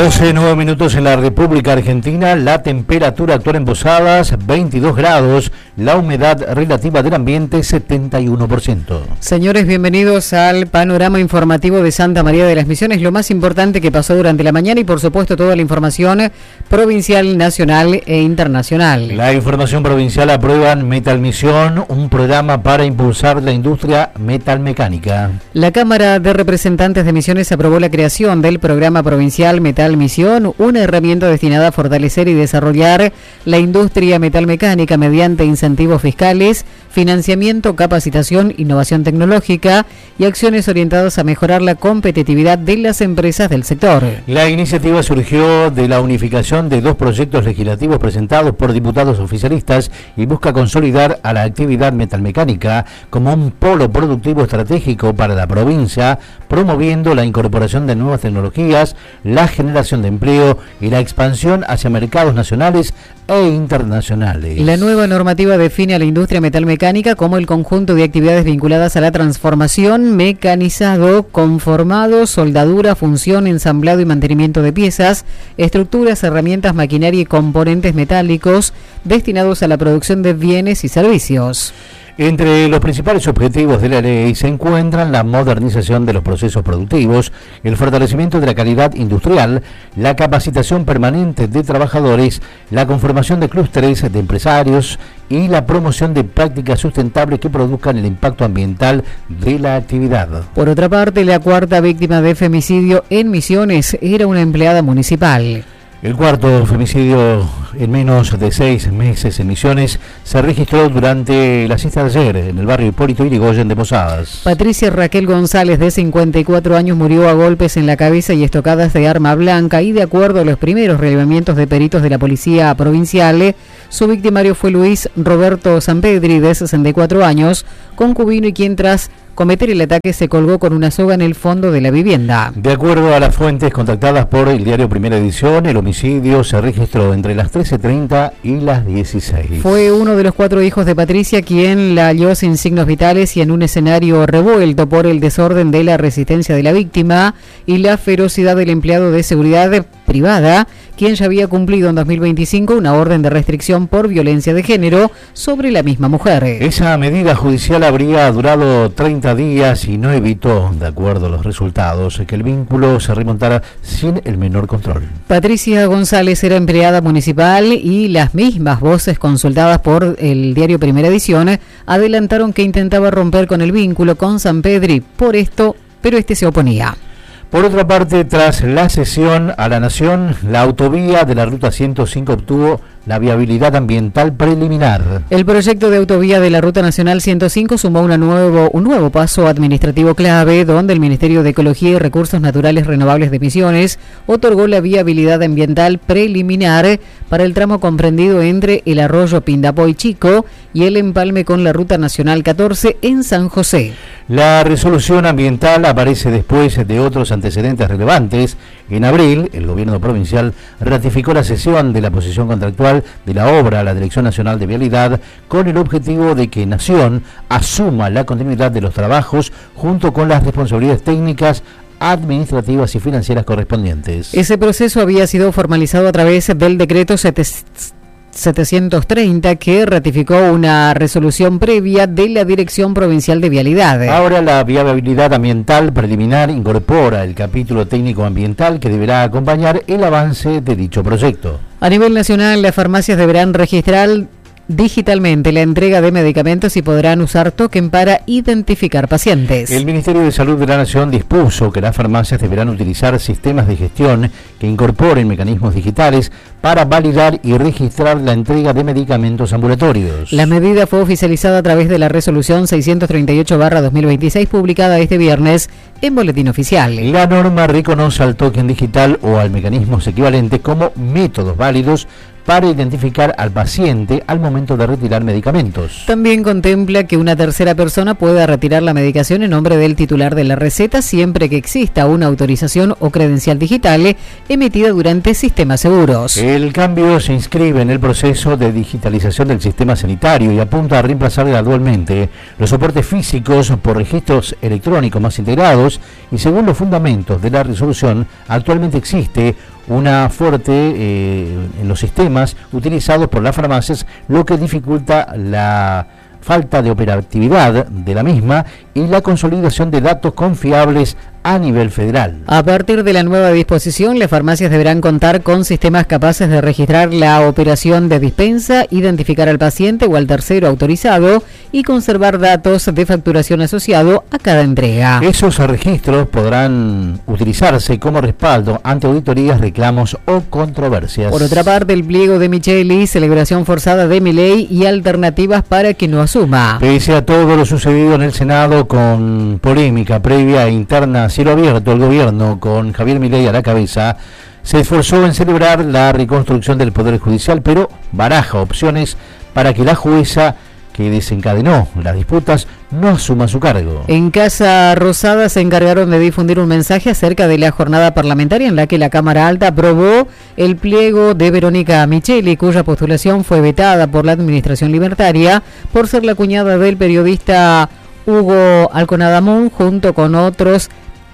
12:09 minutos en la República Argentina. La temperatura actual en Posadas, 22 grados. La humedad relativa del ambiente, 71%. Señores, bienvenidos al panorama informativo de Santa María de las Misiones. Lo más importante que pasó durante la mañana y, por supuesto, toda la información provincial, nacional e internacional. La información provincial: aprueban Metalmisión, un programa para impulsar la industria metalmecánica. La Cámara de Representantes de Misiones aprobó la creación del programa provincial Metalmisión, una herramienta destinada a fortalecer y desarrollar la industria metalmecánica mediante incentivos fiscales, financiamiento, capacitación, innovación tecnológica y acciones orientadas a mejorar la competitividad de las empresas del sector. La iniciativa surgió de la unificación de dos proyectos legislativos presentados por diputados oficialistas y busca consolidar a la actividad metalmecánica como un polo productivo estratégico para la provincia, promoviendo la incorporación de nuevas tecnologías, la generación de empleo y la expansión hacia mercados nacionales e internacionales. La nueva normativa define a la industria metalmecánica como el conjunto de actividades vinculadas a la transformación, mecanizado, conformado, soldadura, función, ensamblado y mantenimiento de piezas, estructuras, herramientas, maquinaria y componentes metálicos destinados a la producción de bienes y servicios. Entre los principales objetivos de la ley se encuentran la modernización de los procesos productivos, el fortalecimiento de la calidad industrial, la capacitación permanente de trabajadores, la conformación de clústeres de empresarios y la promoción de prácticas sustentables que produzcan el impacto ambiental de la actividad. Por otra parte, la cuarta víctima de femicidio en Misiones era una empleada municipal. El cuarto femicidio en menos de 6 meses en Misiones se registró durante la siesta de ayer en el barrio Hipólito Yrigoyen de Posadas. Patricia Raquel González, de 54 años, murió a golpes en la cabeza y estocadas de arma blanca, y de acuerdo a los primeros relevamientos de peritos de la Policía Provincial, su victimario fue Luis Roberto Sampedri, de 64 años, concubino y quien tras cometer el ataque se colgó con una soga en el fondo de la vivienda. De acuerdo a las fuentes contactadas por el diario Primera Edición, el homicidio se registró entre las 13:30 y las 16. Fue uno de los 4 hijos de Patricia quien la halló sin signos vitales y en un escenario revuelto por el desorden de la resistencia de la víctima y la ferocidad del empleado de seguridad privada, quien ya había cumplido en 2025 una orden de restricción por violencia de género sobre la misma mujer. Esa medida judicial habría durado 30 días y no evitó, de acuerdo a los resultados, que el vínculo se remontara sin el menor control. Patricia González era empleada municipal y las mismas voces consultadas por el diario Primera Edición adelantaron que intentaba romper con el vínculo con Sampedri pero este se oponía. Por otra parte, tras la cesión a la Nación, la autovía de la Ruta 105 obtuvo la viabilidad ambiental preliminar. El proyecto de autovía de la Ruta Nacional 105 sumó un nuevo paso administrativo clave, donde el Ministerio de Ecología y Recursos Naturales Renovables de Misiones otorgó la viabilidad ambiental preliminar para el tramo comprendido entre el arroyo Pindapoy Chico y el empalme con la Ruta Nacional 14 en San José. La resolución ambiental aparece después de otros antecedentes relevantes. En abril, el gobierno provincial ratificó la cesión de la posición contractual de la obra a la Dirección Nacional de Vialidad con el objetivo de que Nación asuma la continuidad de los trabajos junto con las responsabilidades técnicas, administrativas y financieras correspondientes. Ese proceso había sido formalizado a través del decreto 730 que ratificó una resolución previa de la Dirección Provincial de Vialidad. Ahora la viabilidad ambiental preliminar incorpora el capítulo técnico ambiental que deberá acompañar el avance de dicho proyecto. A nivel nacional, las farmacias deberán registrar digitalmente la entrega de medicamentos y podrán usar token para identificar pacientes. El Ministerio de Salud de la Nación dispuso que las farmacias deberán utilizar sistemas de gestión que incorporen mecanismos digitales para validar y registrar la entrega de medicamentos ambulatorios. La medida fue oficializada a través de la resolución 638/2026 publicada este viernes en Boletín Oficial. La norma reconoce al token digital o al mecanismos equivalentes como métodos válidos para identificar al paciente al momento de retirar medicamentos. También contempla que una tercera persona pueda retirar la medicación en nombre del titular de la receta siempre que exista una autorización o credencial digital emitida durante sistemas seguros. El cambio se inscribe en el proceso de digitalización del sistema sanitario y apunta a reemplazar gradualmente los soportes físicos por registros electrónicos más integrados y según los fundamentos de la resolución, actualmente existe una fuerte en los sistemas utilizados por las farmacias, lo que dificulta la falta de operatividad de la misma y la consolidación de datos confiables a nivel federal. A partir de la nueva disposición, las farmacias deberán contar con sistemas capaces de registrar la operación de dispensa, identificar al paciente o al tercero autorizado y conservar datos de facturación asociado a cada entrega. Esos registros podrán utilizarse como respaldo ante auditorías, reclamos o controversias. Por otra parte, el pliego de Micheli, celebración forzada de Milei y alternativas para que no asuma. Pese a todo lo sucedido en el Senado con polémica previa e interna, cielo abierto, el gobierno con Javier Milei a la cabeza se esforzó en celebrar la reconstrucción del Poder Judicial, pero baraja opciones para que la jueza que desencadenó las disputas no asuma su cargo. En Casa Rosada se encargaron de difundir un mensaje acerca de la jornada parlamentaria en la que la Cámara Alta aprobó el pliego de Verónica Micheli, cuya postulación fue vetada por la Administración Libertaria por ser la cuñada del periodista Hugo Alconadamón junto con otros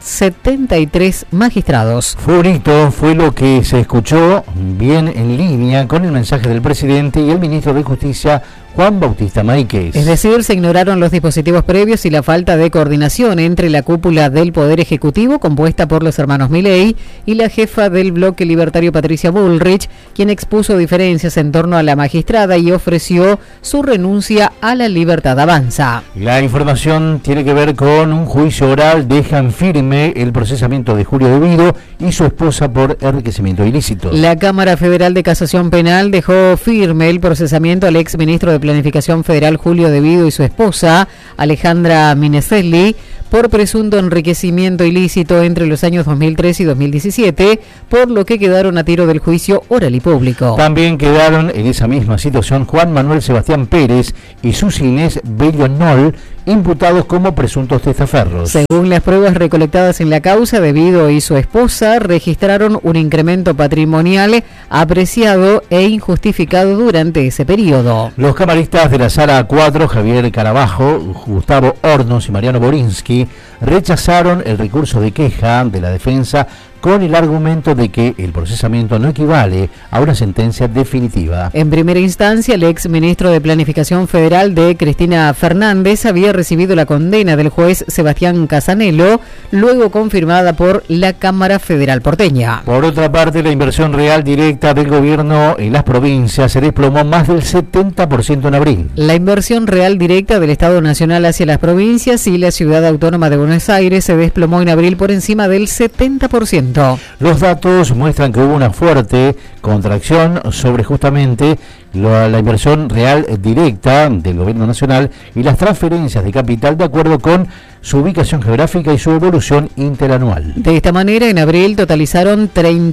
73 magistrados. Fue bonito, fue lo que se escuchó bien en línea con el mensaje del presidente y el ministro de Justicia, Juan Bautista Maíquez. Es decir, se ignoraron los dispositivos previos y la falta de coordinación entre la cúpula del Poder Ejecutivo, compuesta por los hermanos Milei, y la jefa del bloque libertario Patricia Bullrich, quien expuso diferencias en torno a la magistrada y ofreció su renuncia a la Libertad Avanza. La información tiene que ver con un juicio oral. Dejan firme el procesamiento de Julio De Vido y su esposa por enriquecimiento ilícito. La Cámara Federal de Casación Penal dejó firme el procesamiento al exministro de Planificación Federal Julio De Vido y su esposa Alejandra Mineselli por presunto enriquecimiento ilícito entre los años 2003 y 2017, por lo que quedaron a tiro del juicio oral y público. También quedaron en esa misma situación Juan Manuel Sebastián Pérez y Susi Inés Bellonol, imputados como presuntos testaferros. Según las pruebas recolectadas en la causa, De Vido y su esposa registraron un incremento patrimonial apreciado e injustificado durante ese periodo. Los camaristas de la Sala 4, Javier Carabajo, Gustavo Hornos y Mariano Borinsky, rechazaron el recurso de queja de la defensa con el argumento de que el procesamiento no equivale a una sentencia definitiva. En primera instancia, el ex ministro de Planificación Federal de Cristina Fernández había recibido la condena del juez Sebastián Casanelo, luego confirmada por la Cámara Federal porteña. Por otra parte, la inversión real directa del gobierno en las provincias se desplomó más del 70% en abril. La inversión real directa del Estado Nacional hacia las provincias y la Ciudad Autónoma de Buenos Aires se desplomó en abril por encima del 70%. Los datos muestran que hubo una fuerte contracción sobre justamente la inversión real directa del gobierno nacional y las transferencias de capital de acuerdo con su ubicación geográfica y su evolución interanual. De esta manera, en abril totalizaron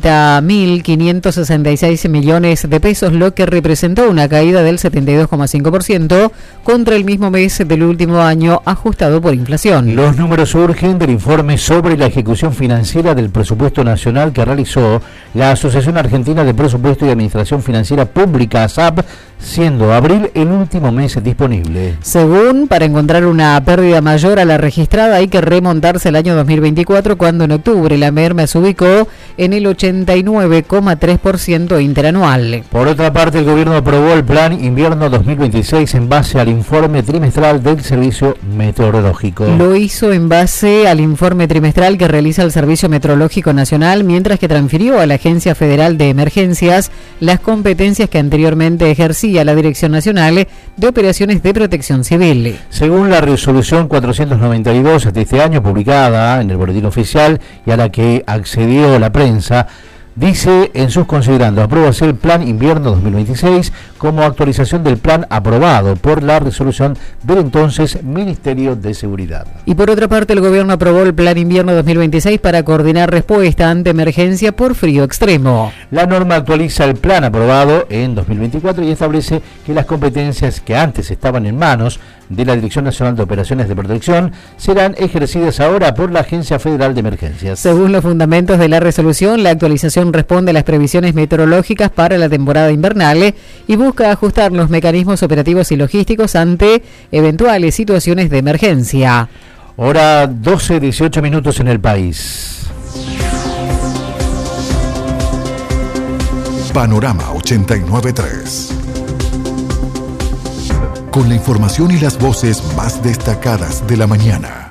30.566 millones de pesos, lo que representó una caída del 72,5% contra el mismo mes del último año ajustado por inflación. Los números surgen del informe sobre la ejecución financiera del presupuesto nacional que realizó la Asociación Argentina de Presupuesto y Administración Financiera Pública, ASAP, siendo abril el último mes disponible. Según, para encontrar una pérdida mayor a la registrada hay que remontarse al año 2024, cuando en octubre la merma se ubicó en el 89,3% interanual. Por otra parte, el gobierno aprobó el Plan Invierno 2026 en base al informe trimestral del Servicio Meteorológico. Lo hizo en base al informe trimestral que realiza el Servicio Meteorológico Nacional, mientras que transfirió a la Agencia Federal de Emergencias las competencias que anteriormente ejercía la Dirección Nacional de Operaciones de Protección Civil. Según la resolución 492 de este año, publicada en el Boletín Oficial y a la que accedió la prensa, dice en sus considerandos aprueba el Plan Invierno 2026 como actualización del plan aprobado por la resolución del entonces Ministerio de Seguridad. Y por otra parte, el gobierno aprobó el Plan Invierno 2026 para coordinar respuesta ante emergencia por frío extremo. La norma actualiza el plan aprobado en 2024 y establece que las competencias que antes estaban en manos de la Dirección Nacional de Operaciones de Protección serán ejercidas ahora por la Agencia Federal de Emergencias. Según los fundamentos de la resolución, la actualización responde a las previsiones meteorológicas para la temporada invernal y busca ajustar los mecanismos operativos y logísticos ante eventuales situaciones de emergencia. Hora 12:18 en el país. Panorama 89.3. Con la información y las voces más destacadas de la mañana.